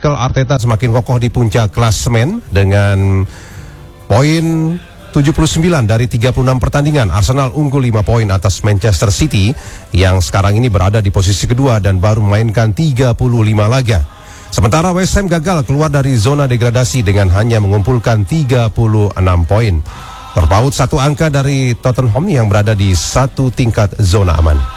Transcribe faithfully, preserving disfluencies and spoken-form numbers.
Mikel Arteta semakin kokoh di puncak klasemen dengan poin tujuh puluh sembilan dari tiga puluh enam pertandingan. Arsenal unggul lima poin atas Manchester City yang sekarang ini berada di posisi kedua dan baru memainkan tiga puluh lima laga. Sementara West Ham gagal keluar dari zona degradasi dengan hanya mengumpulkan tiga puluh enam poin. Terpaut satu angka dari Tottenham yang berada di satu tingkat zona aman.